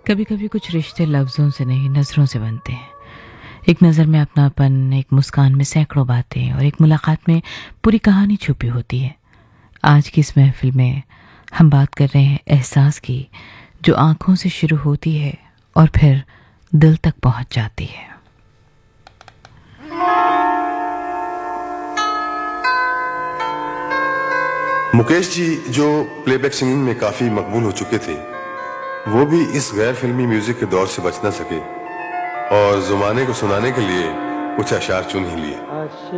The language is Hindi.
कभी कभी कुछ रिश्ते लफ्ज़ों से नहीं नज़रों से बनते हैं। एक नज़र में अपनापन, एक मुस्कान में सैकड़ों बातें और एक मुलाकात में पूरी कहानी छुपी होती है। आज की इस महफिल में हम बात कर रहे हैं एहसास की, जो आंखों से शुरू होती है और फिर दिल तक पहुंच जाती है। मुकेश जी जो प्लेबैक सिंगिंग में काफी मकबूल हो चुके थे, वो भी इस गैर फिल्मी म्यूजिक के दौर से बच ना सके और जुमाने को सुनाने के लिए कुछ अशार चुन ही लिए।